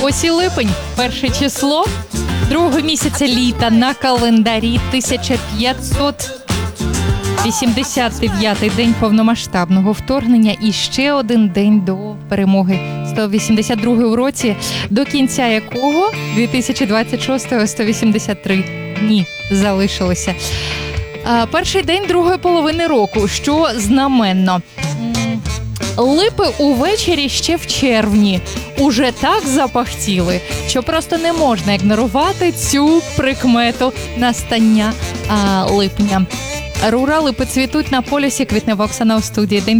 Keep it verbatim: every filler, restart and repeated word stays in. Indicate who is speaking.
Speaker 1: Ось і липень, перше число другого місяця літа на календарі, тисяча п'ятсот вісімдесят дев'ятий день повномасштабного вторгнення і ще один день до перемоги. сто вісімдесят другий у році, до кінця якого дві тисячі двадцять шостого сто вісімдесят три дні залишилося. А, перший день другої половини року, що знаменно. Липи увечері ще в червні уже так запахтіли, що просто не можна ігнорувати цю прикмету настання а, липня. Рура, липи цвітуть на полюсі, квітнева Оксана у студії. День